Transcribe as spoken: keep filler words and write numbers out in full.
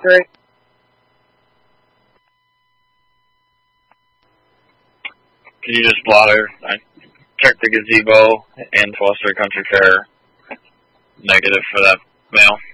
Great. Can you just blotter? I checked the gazebo and Foster Country Fair. Negative for that mail.